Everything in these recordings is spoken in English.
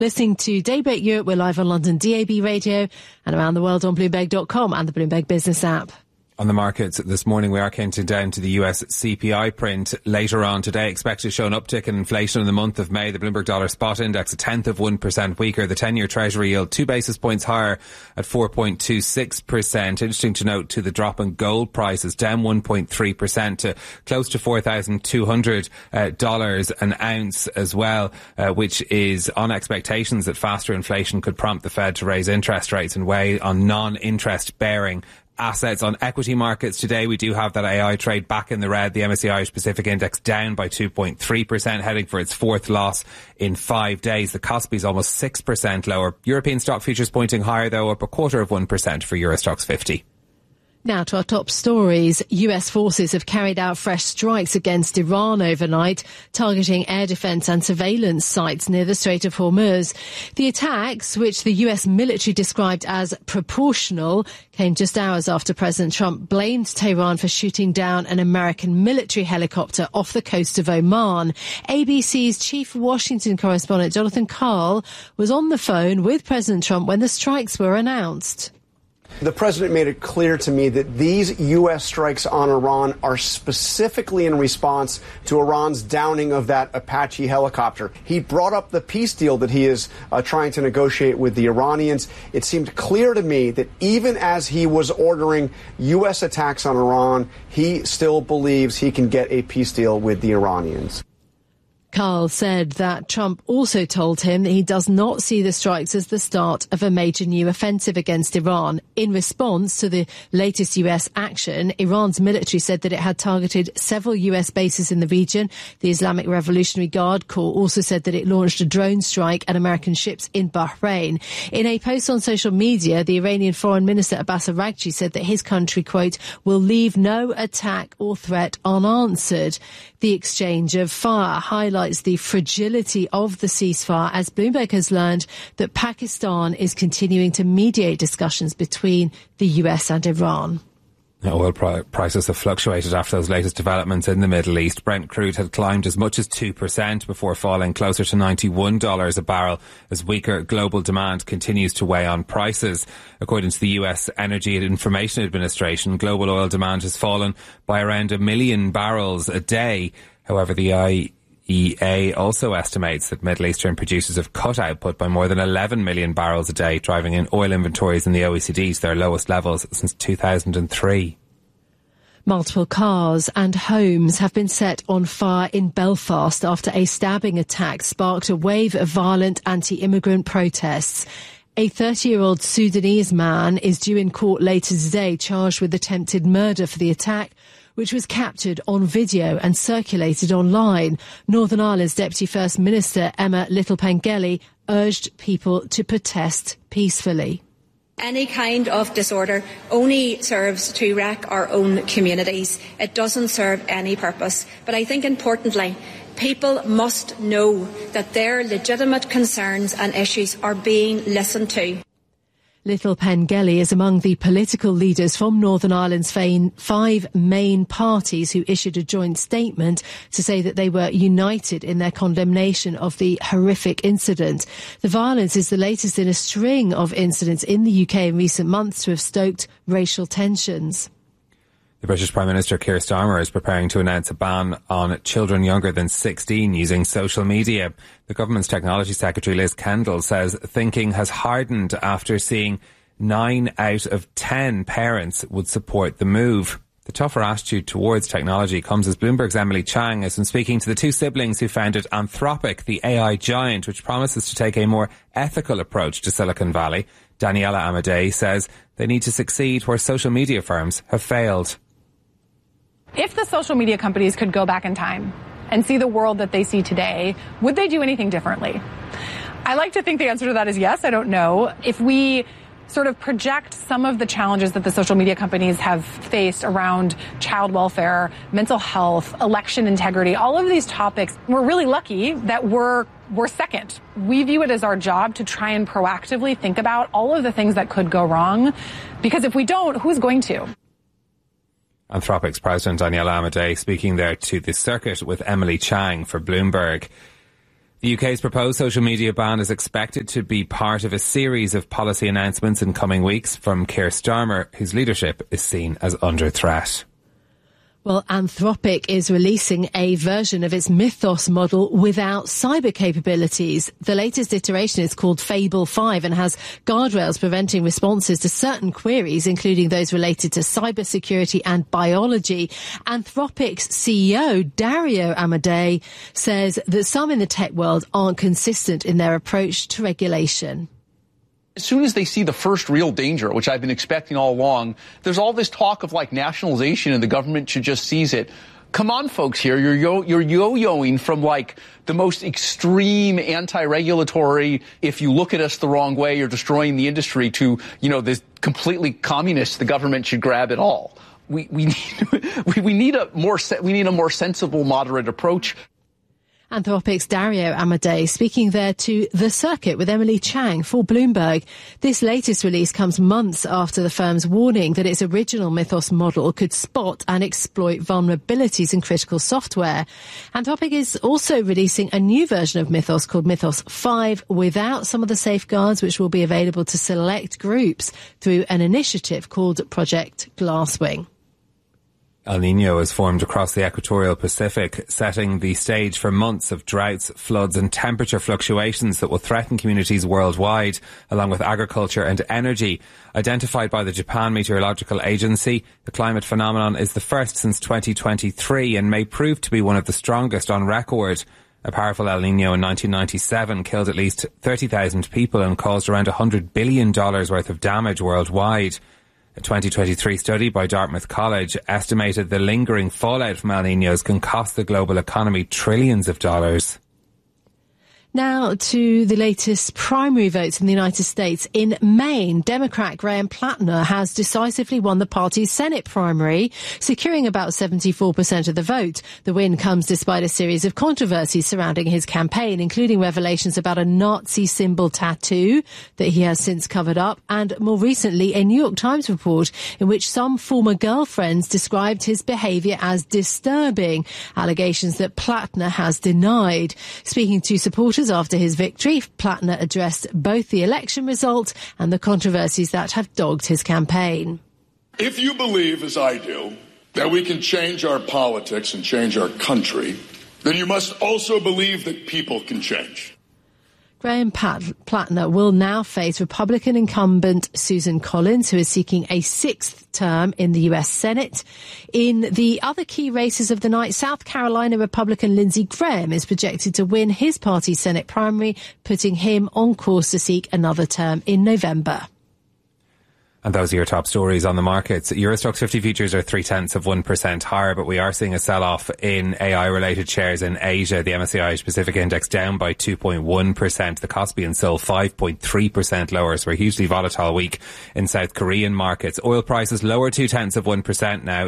Listening to Daybreak Europe, we're live on London DAB radio and around the world on Bloomberg.com and the Bloomberg Business app. On the markets this morning, we are counting down to the US CPI print later on today. Expected to show an uptick in inflation in the month of May. The Bloomberg Dollar Spot Index 0.1% weaker. The 10-year Treasury yield 2 basis points higher at 4.26%. Interesting to note to the drop in gold prices, down 1.3% to close to $4,200 an ounce as well, which is on expectations that faster inflation could prompt the Fed to raise interest rates and weigh on non-interest bearing assets. On equity markets today, we do have that AI trade back in the red. The MSCI Irish Pacific Index down by 2.3%, heading for its fourth loss in 5 days. The Kospi is almost 6% lower. European stock futures pointing higher, though, up 0.25% for Euro Stoxx 50. Now to our top stories. US forces have carried out fresh strikes against Iran overnight, targeting air defense and surveillance sites near the Strait of Hormuz. The attacks, which the US military described as proportional, came just hours after President Trump blamed Tehran for shooting down an American military helicopter off the coast of Oman. ABC's chief Washington correspondent Jonathan Karl was on the phone with President Trump when the strikes were announced. The president made it clear to me that these U.S. strikes on Iran are specifically in response to Iran's downing of that Apache helicopter. He brought up the peace deal that he is trying to negotiate with the Iranians. It seemed clear to me that even as he was ordering U.S. attacks on Iran, he still believes he can get a peace deal with the Iranians. Karl said that Trump also told him that he does not see the strikes as the start of a major new offensive against Iran. In response to the latest US action, Iran's military said that it had targeted several US bases in the region. The Islamic Revolutionary Guard Corps also said that it launched a drone strike at American ships in Bahrain. In a post on social media, the Iranian Foreign Minister Abbas Araghchi said that his country, quote, will leave no attack or threat unanswered. The exchange of fire highlights the fragility of the ceasefire as Bloomberg has learned that Pakistan is continuing to mediate discussions between the US and Iran. Oil prices have fluctuated after those latest developments in the Middle East. Brent crude had climbed as much as 2% before falling closer to $91 a barrel as weaker global demand continues to weigh on prices. According to the US Energy and Information Administration, global oil demand has fallen by around 1 million barrels a day. However, the IEA also estimates that Middle Eastern producers have cut output by more than 11 million barrels a day, driving in oil inventories in the OECD to their lowest levels since 2003. Multiple cars and homes have been set on fire in Belfast after a stabbing attack sparked a wave of violent anti-immigrant protests. A 30-year-old Sudanese man is due in court later today, charged with attempted murder for the attack, which was captured on video and circulated online. Northern Ireland's Deputy First Minister Emma Little-Pengelly urged people to protest peacefully. Any kind of disorder only serves to wreck our own communities. It doesn't serve any purpose. But I think importantly, people must know that their legitimate concerns and issues are being listened to. Little-Pengelly is among the political leaders from Northern Ireland's 5 main parties who issued a joint statement to say that they were united in their condemnation of the horrific incident. The violence is the latest in a string of incidents in the UK in recent months to have stoked racial tensions. The British Prime Minister Keir Starmer is preparing to announce a ban on children younger than 16 using social media. The government's Technology Secretary Liz Kendall says thinking has hardened after seeing 9 out of 10 parents would support the move. The tougher attitude towards technology comes as Bloomberg's Emily Chang has been speaking to the 2 siblings who founded Anthropic, the AI giant, which promises to take a more ethical approach to Silicon Valley. Daniela Amadei says they need to succeed where social media firms have failed. If the social media companies could go back in time and see the world that they see today, would they do anything differently? I like to think the answer to that is yes. I don't know. If we sort of project some of the challenges that the social media companies have faced around child welfare, mental health, election integrity, all of these topics, we're really lucky that we're second. We view it as our job to try and proactively think about all of the things that could go wrong, because if we don't, who's going to? Anthropic's President Daniela Amadei speaking there to the circuit with Emily Chang for Bloomberg. The UK's proposed social media ban is expected to be part of a series of policy announcements in coming weeks from Keir Starmer, whose leadership is seen as under threat. Well, Anthropic is releasing a version of its Mythos model without cyber capabilities. The latest iteration is called Fable 5 and has guardrails preventing responses to certain queries, including those related to cybersecurity and biology. Anthropic's CEO, Dario Amodei, says that some in the tech world aren't consistent in their approach to regulation. As soon as they see the first real danger, which I've been expecting all along, there's all this talk of like nationalization and the government should just seize it. Come on, folks here. You're yo-yoing from like the most extreme anti-regulatory, if you look at us the wrong way, you're destroying the industry, to, you know, this completely communist, the government should grab it all. We need a more sensible, moderate approach. Anthropic's Dario Amodei speaking there to The Circuit with Emily Chang for Bloomberg. This latest release comes months after the firm's warning that its original Mythos model could spot and exploit vulnerabilities in critical software. Anthropic is also releasing a new version of Mythos called Mythos 5 without some of the safeguards, which will be available to select groups through an initiative called Project Glasswing. El Niño has formed across the equatorial Pacific, setting the stage for months of droughts, floods and temperature fluctuations that will threaten communities worldwide, along with agriculture and energy. Identified by the Japan Meteorological Agency, the climate phenomenon is the first since 2023 and may prove to be one of the strongest on record. A powerful El Niño in 1997 killed at least 30,000 people and caused around $100 billion worth of damage worldwide. A 2023 study by Dartmouth College estimated the lingering fallout from El Niños can cost the global economy trillions of dollars. Now to the latest primary votes in the United States. In Maine, Democrat Graham Plattner has decisively won the party's Senate primary, securing about 74% of the vote. The win comes despite a series of controversies surrounding his campaign, including revelations about a Nazi symbol tattoo that he has since covered up, and more recently a New York Times report in which some former girlfriends described his behaviour as disturbing, allegations that Plattner has denied. Speaking to supporters after his victory, Plattner addressed both the election result and the controversies that have dogged his campaign. If you believe, as I do, that we can change our politics and change our country, then you must also believe that people can change. Graham Plattner will now face Republican incumbent Susan Collins, who is seeking a sixth term in the US Senate. In the other key races of the night, South Carolina Republican Lindsey Graham is projected to win his party's Senate primary, putting him on course to seek another term in November. And those are your top stories on the markets. Eurostoxx 50 futures are 0.3% higher, but we are seeing a sell-off in AI-related shares in Asia. The MSCI Asia Pacific Index down by 2.1%. The Kospi and Seoul 5.3% lower. So a hugely volatile week in South Korean markets. Oil prices lower 0.2% now,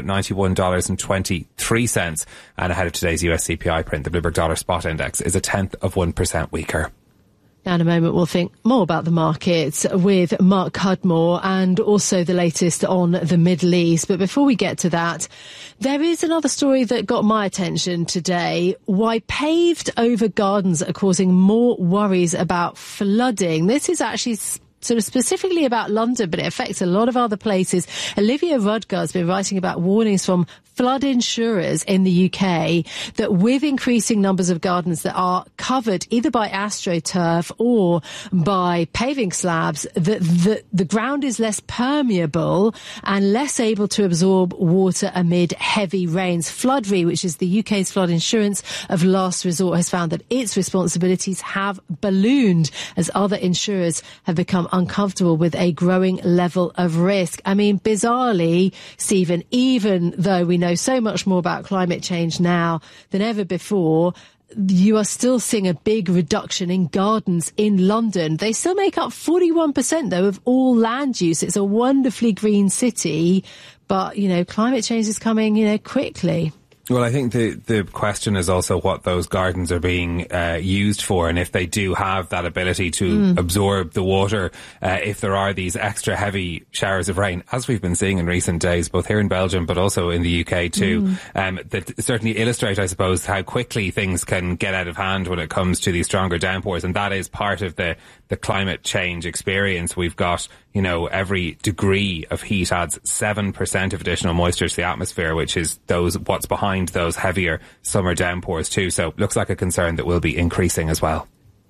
$91.23. And ahead of today's US CPI print, the Bloomberg Dollar Spot Index is 0.1% weaker. Now in a moment we'll think more about the markets with Mark Cudmore and also the latest on the Middle East. But before we get to that, there is another story that got my attention today. Why paved over gardens are causing more worries about flooding. This is actually sort of specifically about London, but it affects a lot of other places. Olivia Rudgar has been writing about warnings from flood insurers in the UK that with increasing numbers of gardens that are covered either by AstroTurf or by paving slabs, that the ground is less permeable and less able to absorb water amid heavy rains. Floodry, which is the UK's flood insurance of last resort, has found that its responsibilities have ballooned as other insurers have become uncomfortable with a growing level of risk. I mean, bizarrely, Stephen, even though we know so much more about climate change now than ever before, you are still seeing a big reduction in gardens in London. They still make up 41%, though, of all land use. It's a wonderfully green city, but, you know, climate change is coming, quickly. Well, I think the question is also what those gardens are being used for, and if they do have that ability to absorb the water, if there are these extra heavy showers of rain, as we've been seeing in recent days, both here in Belgium but also in the UK too, that certainly illustrate, I suppose, how quickly things can get out of hand when it comes to these stronger downpours, and that is part of the climate change experience. We've got, every degree of heat adds 7% of additional moisture to the atmosphere, which is what's behind those heavier summer downpours too. So looks like a concern that will be increasing as well.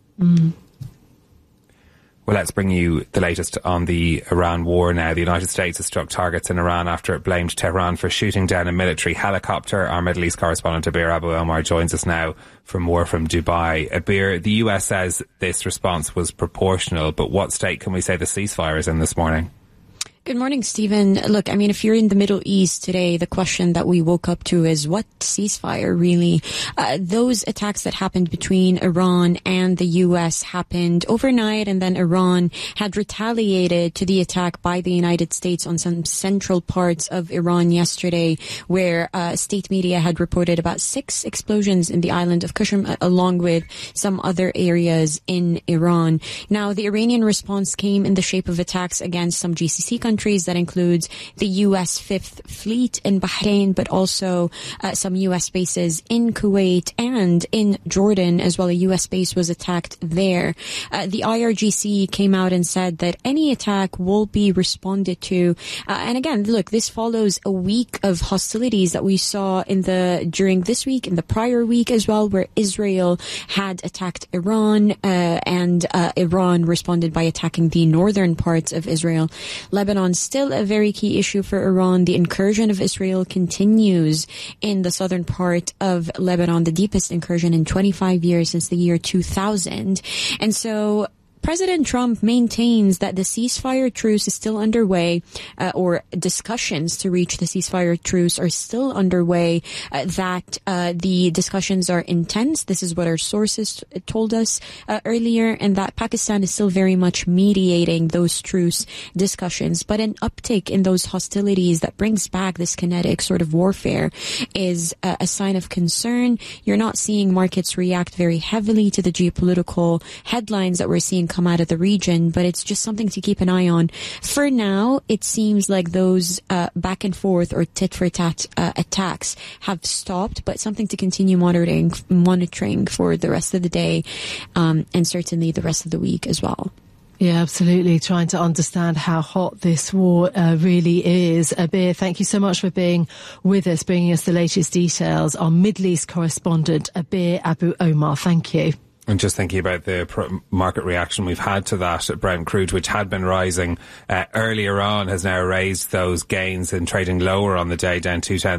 Well, let's bring you the latest on the Iran war now. The United States has struck targets in Iran after it blamed Tehran for shooting down a military helicopter. Our Middle East correspondent Abir Abu Omar joins us now for more from Dubai. Abir, the US says this response was proportional, but what state can we say the ceasefire is in this morning? Good morning, Stephen. Look, if you're in the Middle East today, the question that we woke up to is what ceasefire really? Those attacks that happened between Iran and the U.S. happened overnight, and then Iran had retaliated to the attack by the United States on some central parts of Iran yesterday, where state media had reported about 6 explosions in the island of Qushm, along with some other areas in Iran. Now, the Iranian response came in the shape of attacks against some GCC countries. That includes the U.S. Fifth Fleet in Bahrain, but also some U.S. bases in Kuwait and in Jordan as well. A U.S. base was attacked there. The IRGC came out and said that any attack will be responded to. And again, look, this follows a week of hostilities that we saw during this week, in the prior week as well, where Israel had attacked Iran, and Iran responded by attacking the northern parts of Israel. Lebanon, still a very key issue for Iran. The incursion of Israel continues in the southern part of Lebanon, the deepest incursion in 25 years since the year 2000. And so President Trump maintains that the ceasefire truce is still underway, or discussions to reach the ceasefire truce are still underway, that the discussions are intense. This is what our sources told us earlier, and that Pakistan is still very much mediating those truce discussions. But an uptick in those hostilities that brings back this kinetic sort of warfare is a sign of concern. You're not seeing markets react very heavily to the geopolitical headlines that we're seeing come out of the region, but it's just something to keep an eye on. For now, it seems like those back and forth or tit-for-tat attacks have stopped, but something to continue monitoring for the rest of the day, and certainly the rest of the week as well. Yeah, absolutely. Trying to understand how hot this war really is. Abir, thank you so much for being with us, bringing us the latest details. Our Middle East correspondent, Abir Abu Omar. Thank you. And just thinking about the market reaction we've had to that, Brent crude, which had been rising earlier on, has now raised those gains and trading lower on the day, down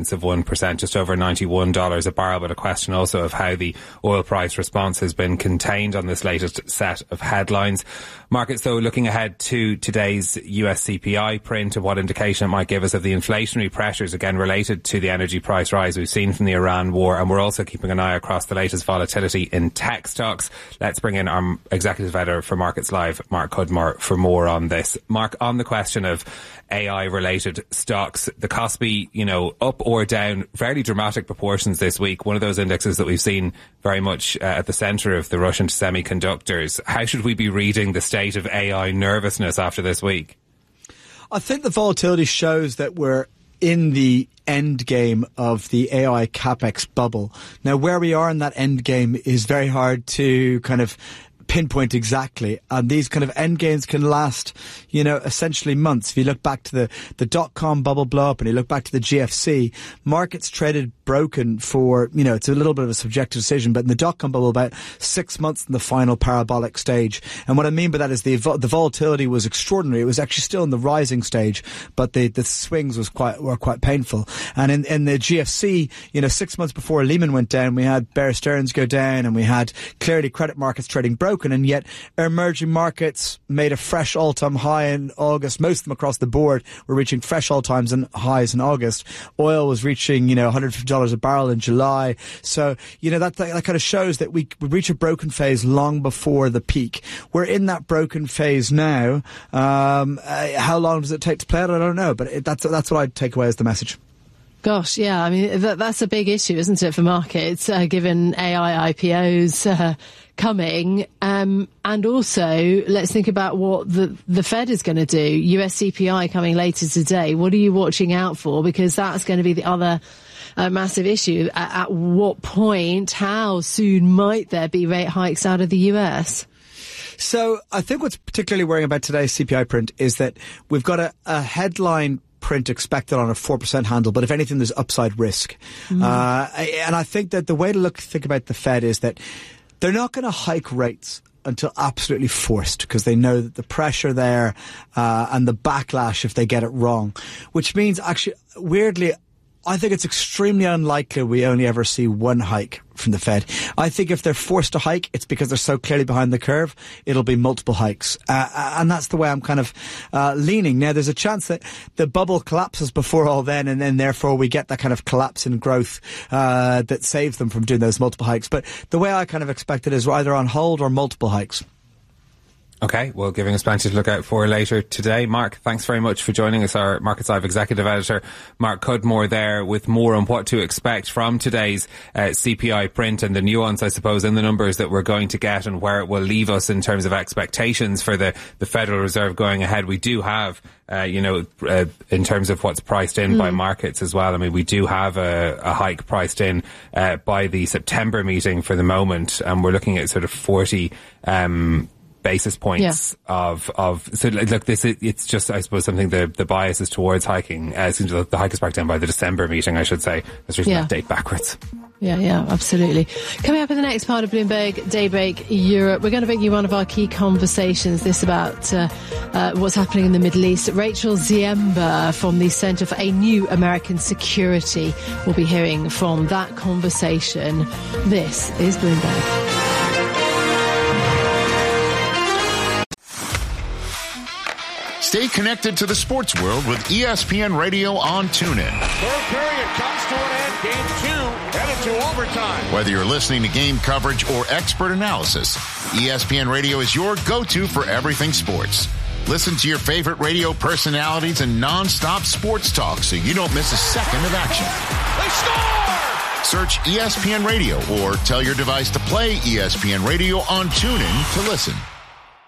0.2%, just over $91 a barrel. But a question also of how the oil price response has been contained on this latest set of headlines. Markets, though, looking ahead to today's US CPI print and what indication it might give us of the inflationary pressures, again, related to the energy price rise we've seen from the Iran war. And we're also keeping an eye across the latest volatility in tech stocks. Let's bring in our executive editor for Markets Live, Mark Cudmore, for more on this. Mark, on the question of AI-related stocks, the Kospi, up or down, fairly dramatic proportions this week. One of those indexes that we've seen very much at the centre of the rush into semiconductors. How should we be reading the state of AI nervousness after this week? I think the volatility shows that we're in the end game of the AI capex bubble. Now, where we are in that end game is very hard to kind of pinpoint exactly, and these kind of end games can last, essentially months. If you look back to the dot-com bubble blow up and you look back to the GFC, markets traded broken for, it's a little bit of a subjective decision, but in the dot-com bubble, about 6 months in the final parabolic stage. And what I mean by that is the volatility was extraordinary. It was actually still in the rising stage, but the swings were quite painful. And in the GFC, 6 months before Lehman went down, we had Bear Stearns go down, and we had clearly credit markets trading broken. And yet emerging markets made a fresh all-time high in August. Most of them across the board were reaching fresh all-time highs in August. Oil was reaching, $150 a barrel in July. So, that kind of shows that we reach a broken phase long before the peak. We're in that broken phase now. How long does it take to play out? I don't know, but that's what I'd take away as the message. Gosh, yeah. I mean, that's a big issue, isn't it, for markets, given AI IPOs coming. And also, let's think about what the Fed is going to do. US CPI coming later today. What are you watching out for? Because that's going to be the other massive issue. At what point, how soon might there be rate hikes out of the US? So I think what's particularly worrying about today's CPI print is that we've got a headline print expected on a 4% handle, but if anything, there's upside risk. And I think that the way to think about the Fed is that they're not going to hike rates until absolutely forced, because they know that the pressure there and the backlash if they get it wrong, which means actually, weirdly, I think it's extremely unlikely we only ever see one hike from the Fed. I think if they're forced to hike, it's because they're so clearly behind the curve, it'll be multiple hikes. And that's the way I'm kind of leaning. Now, there's a chance that the bubble collapses before all then, and then therefore we get that kind of collapse in growth that saves them from doing those multiple hikes. But the way I kind of expect it is either on hold or multiple hikes. Okay, well, giving us plenty to look out for later today. Mark, thanks very much for joining us, our Markets Live Executive Editor, Mark Cudmore, there with more on what to expect from today's CPI print and the nuance, I suppose, in the numbers that we're going to get and where it will leave us in terms of expectations for the Federal Reserve going ahead. We do have, in terms of what's priced in by markets as well. I mean, we do have a hike priced in by the September meeting for the moment, and we're looking at sort of 40 basis points of so look, it's just, I suppose, something the bias is towards hiking. The hike is back down by the December meeting, I should say. Let's reach that date backwards. Yeah, absolutely. Coming up in the next part of Bloomberg Daybreak Europe, we're going to bring you one of our key conversations, this about what's happening in the Middle East. Rachel Ziemba from the Center for a New American Security will be hearing from that conversation. This is Bloomberg. Stay connected to the sports world with ESPN Radio on TuneIn. Third period comes to an end. Game 2 headed to overtime. Whether you're listening to game coverage or expert analysis, ESPN Radio is your go-to for everything sports. Listen to your favorite radio personalities and non-stop sports talk so you don't miss a second of action. They score! Search ESPN Radio or tell your device to play ESPN Radio on TuneIn to listen.